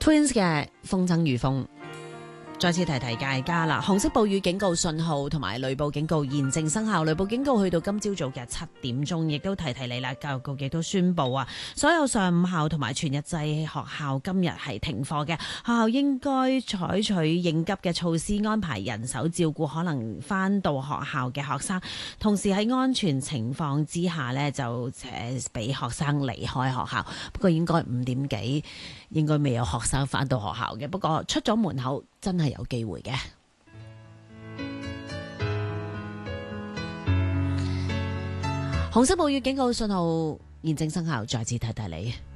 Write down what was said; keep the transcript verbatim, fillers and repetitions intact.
Twins 嘅風箏與風。再次提提大家啦，紅色暴雨警告信號同埋雷暴警告現正生效，雷暴警告去到今朝早嘅七點鐘，亦都提提你啦。教育局亦都宣布啊，所有上午校同埋全日制學校今日係停課嘅，學校應該採取應急嘅措施，安排人手照顧可能返到學校嘅學生，同時喺安全情況之下呢，就誒俾學生離開學校。不過應該五點幾應該未有學生返到學校嘅，不過出咗門口真係有機會嘅。紅色暴雨警告信號現正生效，再次提提你。